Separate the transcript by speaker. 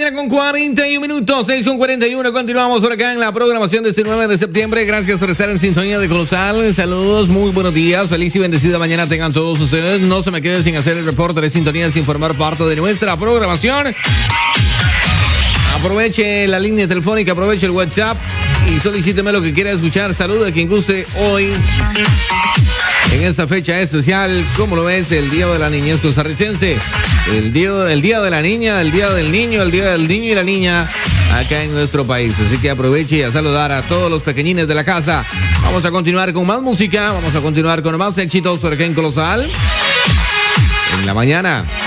Speaker 1: mañana con 41 minutos, 6:41. Continuamos por acá en la programación de este 9 de septiembre. Gracias por estar en sintonía de Colosal. Saludos, muy buenos días. Feliz y bendecida mañana tengan todos ustedes. No se me quede sin hacer el reporte de sintonía, sin formar parte de nuestra programación. Aproveche la línea telefónica, aproveche el WhatsApp y solicíteme lo que quiera escuchar. Saludos a quien guste hoy en esta fecha especial. ¿Cómo lo ves? El Día de la Niñez Costarricense. El día de la niña, el Día del Niño, el Día del Niño y la Niña acá en nuestro país. Así que aproveche a saludar a todos los pequeñines de la casa. Vamos a continuar con más música, vamos a continuar con más éxitos por acá en Colosal. En la mañana.